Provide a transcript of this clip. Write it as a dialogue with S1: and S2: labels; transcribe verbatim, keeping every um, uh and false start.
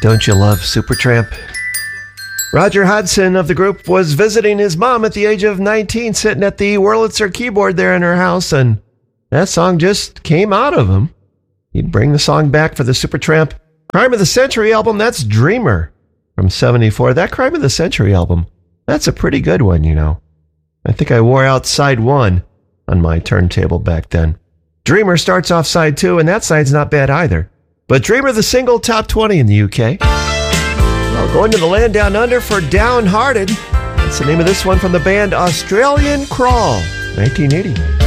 S1: Don't you love Supertramp? Roger Hodgson of the group was visiting his mom at the age of nineteen, sitting at the Wurlitzer keyboard there in her house, and that song just came out of him. He'd bring the song back for the Supertramp Crime of the Century album. That's Dreamer from seventy-four. That Crime of the Century album, that's a pretty good one, you know. I think I wore out side one on my turntable back then. Dreamer starts off side two, and that side's not bad either. But Dreamer, the single, top twenty in the U K. Well, going to the land down under for Downhearted. That's the name of this one from the band Australian Crawl, nineteen eighty.